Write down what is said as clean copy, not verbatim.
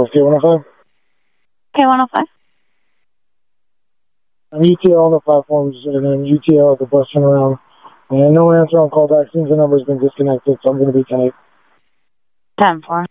K105? K105. I'm UTL on the platforms, and then UTL at the bus turnaround. And no answer on call back. Seems the number's been disconnected, so I'm going to be tight. 10-4.